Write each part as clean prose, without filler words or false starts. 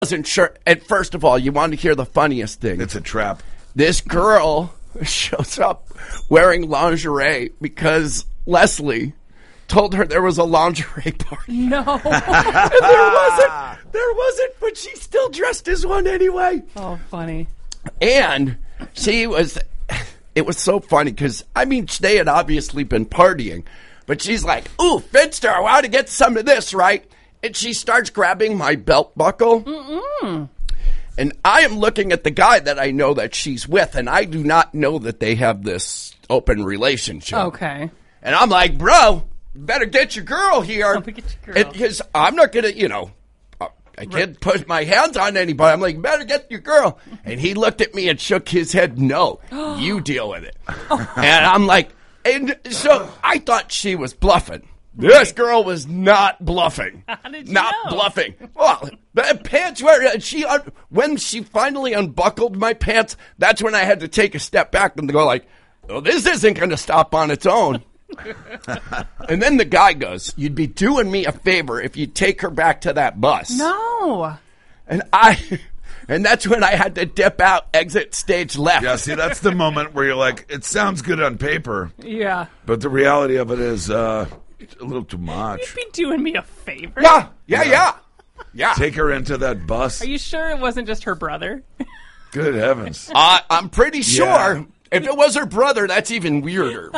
wasn't sure. And first of all, you want to hear the funniest thing. It's a trap. This girl shows up wearing lingerie because Leslie told her there was a lingerie party. No. And there wasn't, but she still dressed as one anyway. Oh, funny. And it was so funny because, I mean, they had obviously been partying, but she's like, ooh, Finster, I want to get some of this, right? And she starts grabbing my belt buckle. Mm-mm. And I am looking at the guy that I know that she's with, and I do not know that they have this open relationship. Okay. And I'm like, bro, you better get your girl here. Get your girl. Because I'm not going to, I can't put my hands on anybody. I'm like, you better get your girl. And he looked at me and shook his head. No, you deal with it. And I'm like, and so I thought she was bluffing. This girl was not bluffing. How did you not know? bluffing. Well, the pants were, when she finally unbuckled my pants, that's when I had to take a step back and go like, oh, this isn't going to stop on its own. And then the guy goes, you'd be doing me a favor if you take her back to that bus. No. And that's when I had to dip out, exit stage left. Yeah, see, that's the moment where you're like, it sounds good on paper. Yeah. But the reality of it is a little too much. You'd be doing me a favor. Yeah. Take her into that bus. Are you sure it wasn't just her brother? Good heavens. I'm pretty sure. Yeah. If it was her brother, that's even weirder.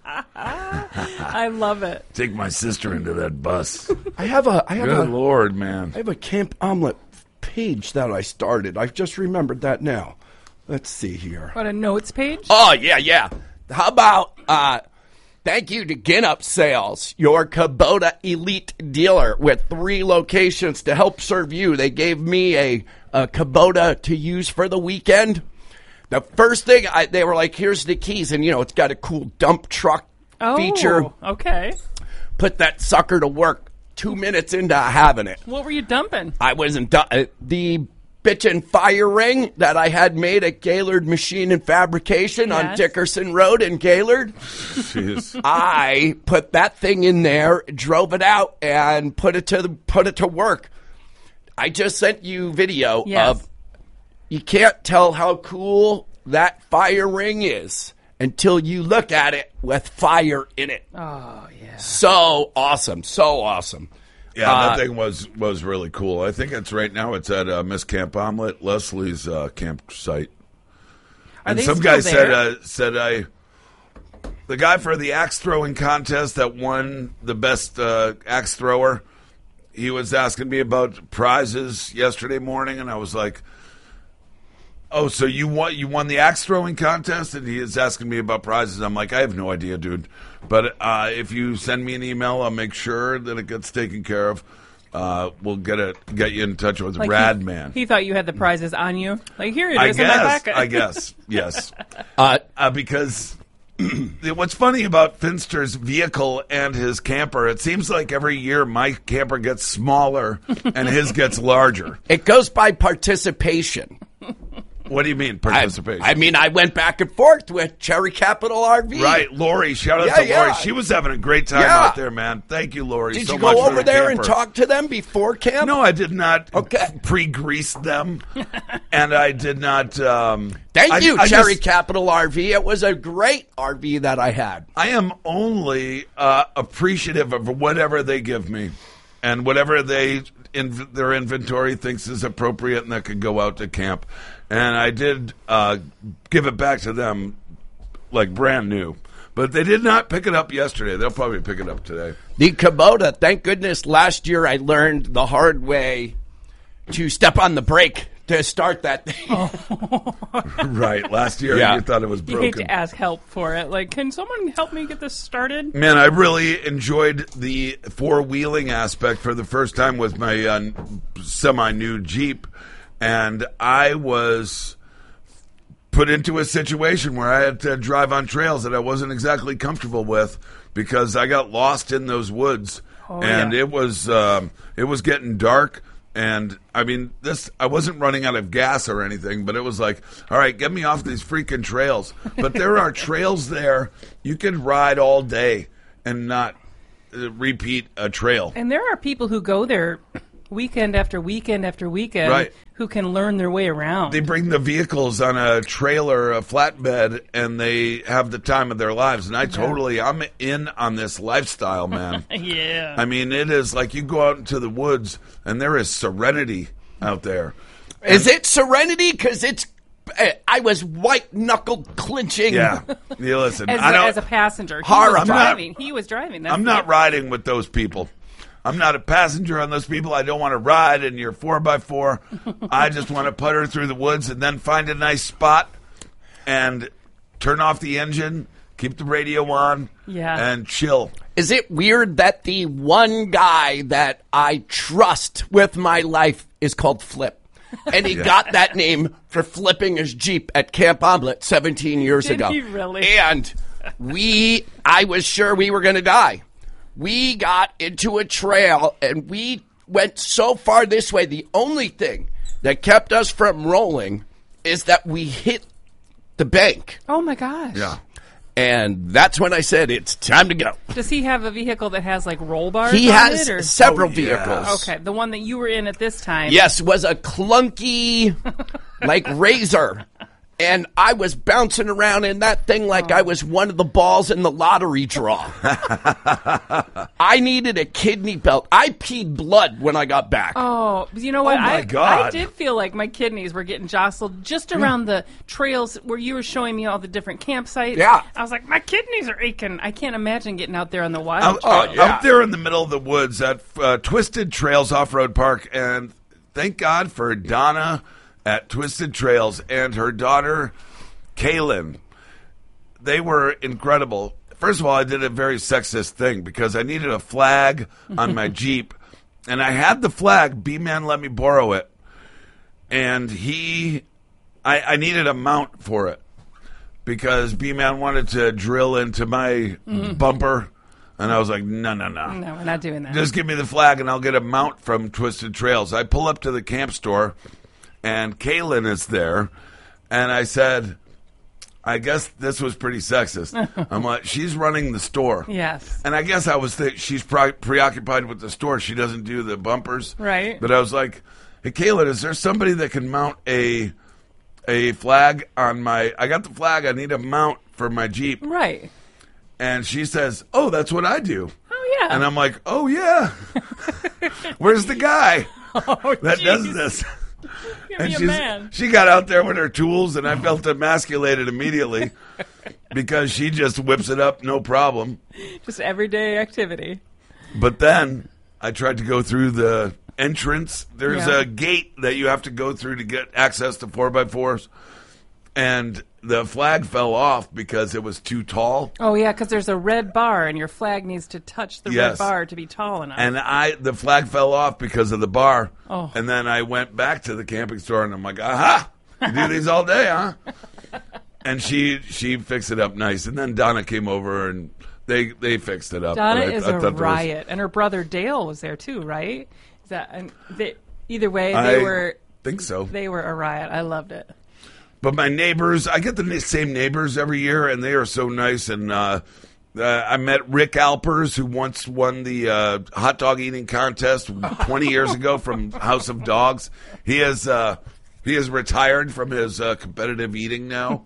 I love it. Take my sister into that bus. Good Lord, man. I have a Camp Omelet page that I started. I've just remembered that now. Let's see here. What, a notes page? Oh, yeah. How about, thank you to Ginup Sales, your Kubota elite dealer with 3 locations to help serve you. They gave me a Kubota to use for the weekend. The first thing, they were like, here's the keys. And, it's got a cool dump truck feature. Okay. Put that sucker to work 2 minutes into having it. What were you dumping? I wasn't the bitchin' fire ring that I had made at Gaylord Machine and Fabrication on Dickerson Road in Gaylord. Jeez. I put that thing in there, drove it out, and put it to work. I just sent you video of. You can't tell how cool that fire ring is until you look at it with fire in it. Oh, yeah. So awesome. Yeah, that thing was really cool. I think it's right now. It's at Miss Camp Omelet, Leslie's campsite. And some guy said the guy for the axe throwing contest that won the best axe thrower, he was asking me about prizes yesterday morning, and I was like, oh, so you won the axe throwing contest? And he is asking me about prizes. I'm like, I have no idea, dude. But if you send me an email, I'll make sure that it gets taken care of. We'll get you in touch with Radman. He thought you had the prizes on you. Like, here it is in my pocket. I guess, yes. Because what's funny about Finster's vehicle and his camper, it seems like every year my camper gets smaller and his gets larger. It goes by participation. What do you mean, participation? I went back and forth with Cherry Capital RV. Right, Lori. Shout out to Lori. She was having a great time out there, man. Thank you, Lori. Did so you much go for over the there camper. and talk to them before camp? No, I did not Okay. pre-grease them. And I did not... Thank you, Cherry Capital RV. It was a great RV that I had. I am only appreciative of whatever they give me and whatever their inventory thinks is appropriate and that could go out to camp. And I did give it back to them like brand new. But they did not pick it up yesterday. They'll probably pick it up today. The Kubota, thank goodness last year I learned the hard way to step on the brake to start that thing. Right. Last year you thought it was broken. You hate to ask help for it. Like, can someone help me get this started? Man, I really enjoyed the four-wheeling aspect for the first time with my semi-new Jeep. And I was put into a situation where I had to drive on trails that I wasn't exactly comfortable with because I got lost in those woods. It was getting dark. And I mean, I wasn't running out of gas or anything, but it was like, all right, get me off these freaking trails. But there are trails there you can ride all day and not repeat a trail. And there are people who go there weekend after weekend after weekend, right, who can learn their way around. They bring the vehicles on a trailer, a flatbed, and they have the time of their lives. And I'm in on this lifestyle, man. Yeah. I mean, it is like you go out into the woods and there is serenity out there. Is it serenity? Because I was white-knuckle clinching. Yeah. You listen. As a passenger. He was driving. I'm not riding with those people. I'm not a passenger on those people. I don't want to ride in your 4x4. I just want to putter through the woods and then find a nice spot and turn off the engine, keep the radio on, and chill. Is it weird that the one guy that I trust with my life is called Flip? And he got that name for flipping his Jeep at Camp Omelette 17 years ago. Did he really? And I was sure we were going to die. We got into a trail, and we went so far this way. The only thing that kept us from rolling is that we hit the bank. Oh, my gosh. Yeah. And that's when I said, it's time to go. Does he have a vehicle that has, like, roll bars He on has it, or? several vehicles. Okay, the one that you were in at this time. Yes, was a clunky, like, Razor. And I was bouncing around in that thing like I was one of the balls in the lottery draw. I needed a kidney belt. I peed blood when I got back. Oh, you know what? Oh, my God. I did feel like my kidneys were getting jostled just around the trails where you were showing me all the different campsites. Yeah. I was like, my kidneys are aching. I can't imagine getting out there on the wild. Out there in the middle of the woods at Twisted Trails Off-Road Park, and thank God for Donna at Twisted Trails and her daughter, Kaylin. They were incredible. First of all, I did a very sexist thing because I needed a flag on my Jeep, and I had the flag. B-Man let me borrow it, and I needed a mount for it because B-Man wanted to drill into my bumper, and I was like, no. No, we're not doing that. Just give me the flag, and I'll get a mount from Twisted Trails. I pull up to the camp store, and Kaylin is there, and I said, I guess this was pretty sexist. I'm like, she's running the store. Yes. And I guess I was she's preoccupied with the store. She doesn't do the bumpers. Right. But I was like, hey, Kaylin, is there somebody that can mount a flag on my... I got the flag. I need a mount for my Jeep. Right. And she says, oh, that's what I do. Oh, yeah. And I'm like, oh, yeah. Where's the guy that geez. does this? And she got out there with her tools, and I felt emasculated immediately because she just whips it up, no problem. Just everyday activity. But then I tried to go through the entrance. There's a gate that you have to go through to get access to 4x4s, and the flag fell off because it was too tall. Oh, yeah, because there's a red bar, and your flag needs to touch the red bar to be tall enough. And the flag fell off because of the bar. Oh. And then I went back to the camping store, and I'm like, aha, you do these all day, huh? And she fixed it up nice. And then Donna came over, and they fixed it up. Donna is a riot. And her brother Dale was there, too, right? Either way, I think so. They were a riot. I loved it. But my neighbors, I get the same neighbors every year, and they are so nice. And I met Rick Alpers, who once won the hot dog eating contest 20 years ago from House of Dogs. He has retired from his competitive eating now.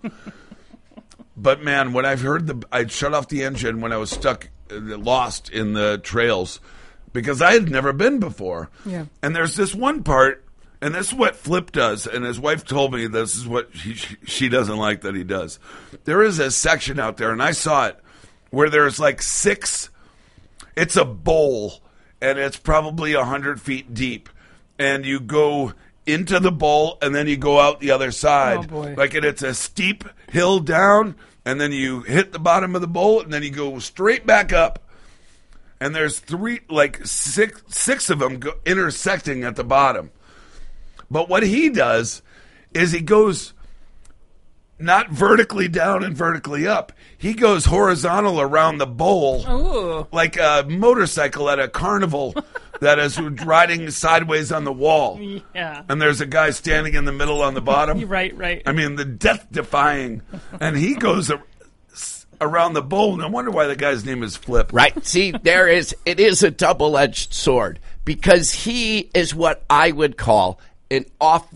But man, when I've heard I'd shut off the engine when I was lost in the trails because I had never been before. Yeah. And there's this one part. And this is what Flip does, and his wife told me this is what she doesn't like that he does. There is a section out there, and I saw it, where there's like 6, it's a bowl, and it's probably 100 feet deep. And you go into the bowl, and then you go out the other side. Oh, boy. Like, and it's a steep hill down, and then you hit the bottom of the bowl, and then you go straight back up. And there's 6 of them intersecting at the bottom. But what he does is he goes not vertically down and vertically up. He goes horizontal around the bowl like a motorcycle at a carnival that is riding sideways on the wall. Yeah. And there's a guy standing in the middle on the bottom. Right. I mean, the death-defying. And he goes around the bowl. No wonder why the guy's name is Flip. Right. See, it is a double-edged sword. because he is what I would call an off